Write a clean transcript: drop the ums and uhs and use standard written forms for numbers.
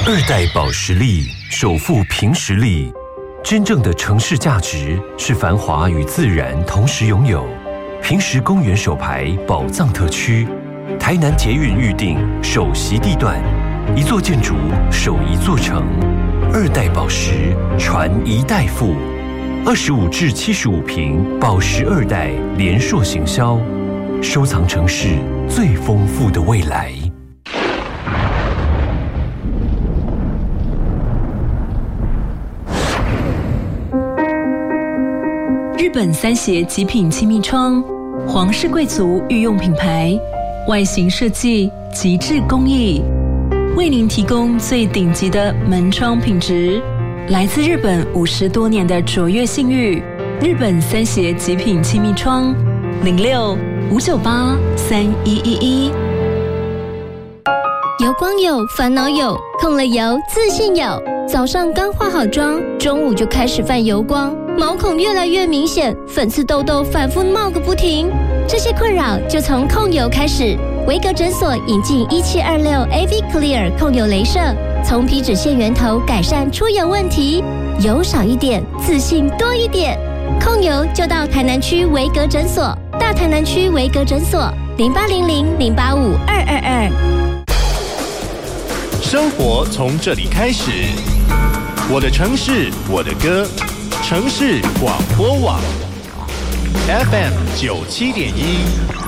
二代保时力首富凭实力，真正的城市价值是繁华与自然同时拥有。平实公园首排宝藏特区，台南捷运预定首席地段，一座建筑守一座城。二代宝石传一代富，25至75坪宝石二代联硕行销，收藏城市最丰富的未来。 日本三协极品亲密窗，皇室贵族御用品牌，外形设计极致工艺，为您提供最顶级的门窗品质。来自日本50多年的卓越信誉，日本三协极品亲密窗，06-598-3111。 油光有，烦恼有，控了油，自信有。早上刚化好妆，中午就开始泛油光，毛孔越来越明显，粉刺痘痘反复冒个不停。这些困扰就从控油开始。维格诊所引进1726 AV Clear 控油雷射，从皮脂腺源头改善出油问题，油少一点，自信多一点。控油就到台南区维格诊所，大台南区维格诊所0800-085-222。 生活从这里开始，我的城市，我的歌，城市广播网 FM 97.1。